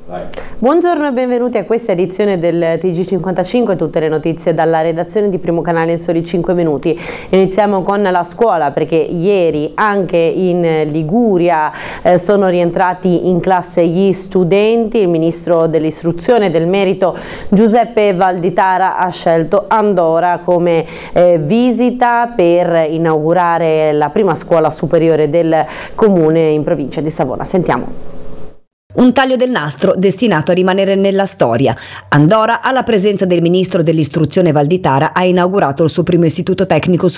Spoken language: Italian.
Buongiorno e benvenuti a questa edizione del TG55, tutte le notizie dalla redazione di Primo Canale in soli 5 minuti. Iniziamo con la scuola, perché ieri anche in Liguria sono rientrati in classe gli studenti. Il ministro dell'istruzione e del merito Giuseppe Valditara ha scelto Andora come visita per inaugurare la prima scuola superiore del comune in provincia di Savona. Sentiamo. Un taglio del nastro destinato a rimanere nella storia. Andora, alla presenza del ministro dell'istruzione Valditara, ha inaugurato il suo primo istituto tecnico